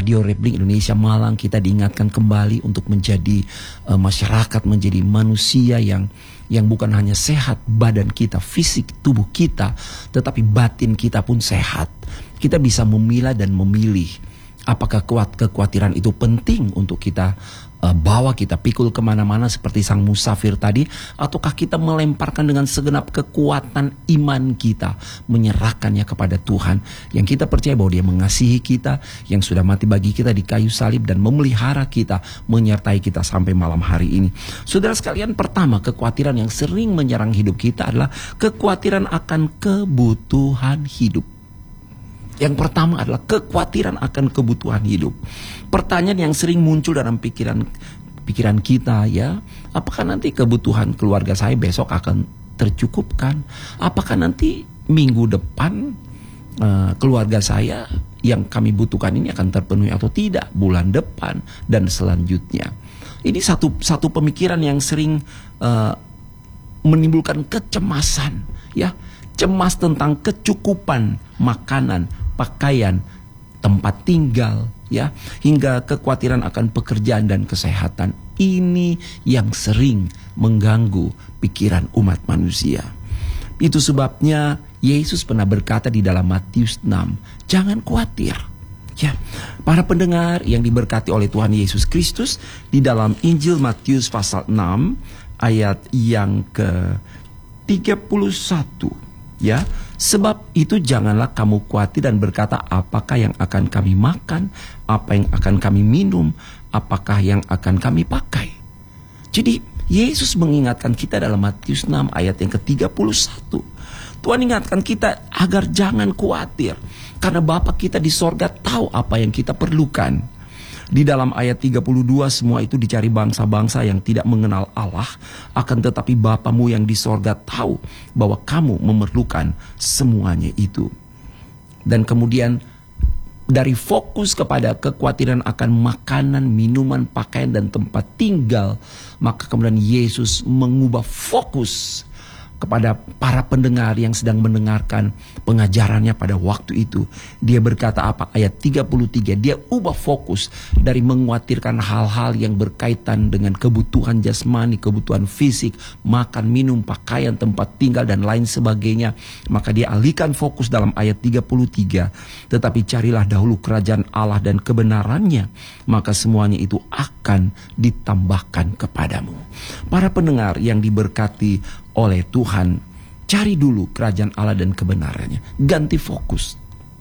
Radio Republik Indonesia Malang kita diingatkan kembali untuk menjadi masyarakat, menjadi manusia yang bukan hanya sehat badan kita, fisik tubuh kita, tetapi batin kita pun sehat. Kita bisa memilah dan memilih apakah kekhawatiran itu penting untuk kita bawa, kita pikul kemana-mana seperti sang musafir tadi, ataukah kita melemparkan dengan segenap kekuatan iman kita, menyerahkannya kepada Tuhan yang kita percaya bahwa Dia mengasihi kita, yang sudah mati bagi kita di kayu salib dan memelihara kita, menyertai kita sampai malam hari ini. Saudara sekalian, pertama, kekhawatiran yang sering menyerang hidup kita adalah kekhawatiran akan kebutuhan hidup. Yang pertama adalah kekhawatiran akan kebutuhan hidup. Pertanyaan yang sering muncul dalam pikiran kita, ya, apakah nanti kebutuhan keluarga saya besok akan tercukupkan? Apakah nanti minggu depan keluarga saya yang kami butuhkan ini akan terpenuhi atau tidak? Bulan depan dan selanjutnya. Ini satu pemikiran yang sering menimbulkan kecemasan, ya, cemas tentang kecukupan makanan, pakaian, tempat tinggal, ya, hingga kekhawatiran akan pekerjaan dan kesehatan. Ini yang sering mengganggu pikiran umat manusia. Itu sebabnya Yesus pernah berkata di dalam Matius 6, jangan khawatir. Ya, para pendengar yang diberkati oleh Tuhan Yesus Kristus, di dalam Injil Matius pasal 6 ayat yang ke-31, ya, sebab itu janganlah kamu khawatir dan berkata, apakah yang akan kami makan, apa yang akan kami minum, apakah yang akan kami pakai. Jadi Yesus mengingatkan kita dalam Matius 6 ayat yang ke-31. Tuhan ingatkan kita agar jangan khawatir, karena Bapa kita di sorga tahu apa yang kita perlukan. Di dalam ayat 32, semua itu dicari bangsa-bangsa yang tidak mengenal Allah, akan tetapi Bapamu yang di sorga tahu bahwa kamu memerlukan semuanya itu. Dan kemudian dari fokus kepada kekhawatiran akan makanan, minuman, pakaian, dan tempat tinggal, maka kemudian Yesus mengubah fokus kepada para pendengar yang sedang mendengarkan pengajarannya pada waktu itu. Dia berkata apa? Ayat 33, dia ubah fokus dari mengkhawatirkan hal-hal yang berkaitan dengan kebutuhan jasmani, kebutuhan fisik, makan, minum, pakaian, tempat tinggal, dan lain sebagainya. Maka dia alihkan fokus dalam ayat 33, tetapi carilah dahulu kerajaan Allah dan kebenarannya, maka semuanya itu akan ditambahkan kepadamu. Para pendengar yang diberkati oleh Tuhan, cari dulu kerajaan Allah dan kebenarannya. Ganti fokus.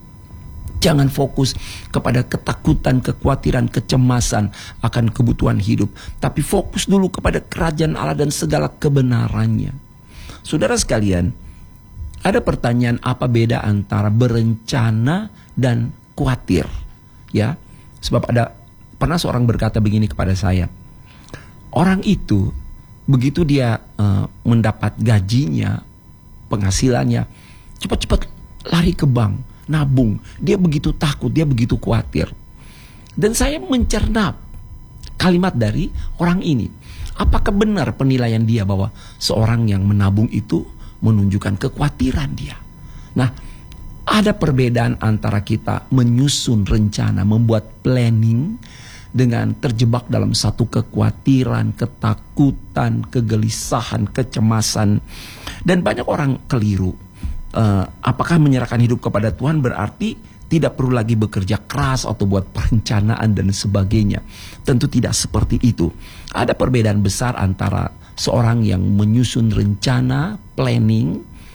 Jangan fokus kepada ketakutan, kekhawatiran, kecemasan akan kebutuhan hidup, tapi fokus dulu kepada kerajaan Allah dan segala kebenarannya. Saudara sekalian, ada pertanyaan, apa beda antara berencana dan khawatir? Ya, sebab pernah seorang berkata begini kepada saya, orang itu begitu dia mendapat gajinya, penghasilannya, cepat-cepat lari ke bank, nabung. Dia begitu takut, dia begitu khawatir. Dan saya mencerna kalimat dari orang ini. Apakah benar penilaian dia bahwa seorang yang menabung itu menunjukkan kekhawatiran dia? Nah, ada perbedaan antara kita menyusun rencana, membuat planning, dengan terjebak dalam satu kekhawatiran, ketakutan, kegelisahan, kecemasan. Dan banyak orang keliru. Apakah menyerahkan hidup kepada Tuhan berarti tidak perlu lagi bekerja keras atau buat perencanaan dan sebagainya? Tentu tidak seperti itu. Ada perbedaan besar antara seorang yang menyusun rencana, planning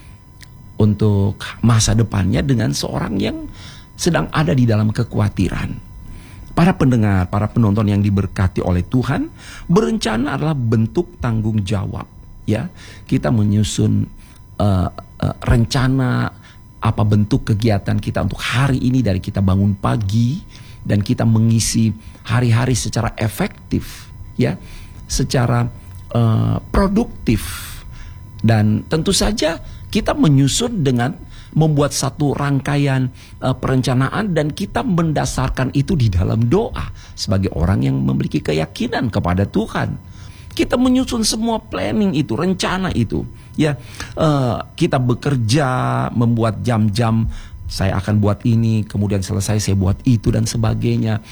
untuk masa depannya, dengan seorang yang sedang ada di dalam kekhawatiran. Para pendengar, para penonton yang diberkati oleh Tuhan, berencana adalah bentuk tanggung jawab. Ya, kita menyusun rencana apa bentuk kegiatan kita untuk hari ini, dari kita bangun pagi dan kita mengisi hari-hari secara efektif, ya, secara produktif. Dan tentu saja kita menyusun dengan membuat satu rangkaian perencanaan, dan kita mendasarkan itu di dalam doa sebagai orang yang memiliki keyakinan kepada Tuhan. Kita menyusun semua planning itu, rencana itu, ya. Kita bekerja, membuat jam-jam, saya akan buat ini, kemudian selesai saya buat itu dan sebagainya.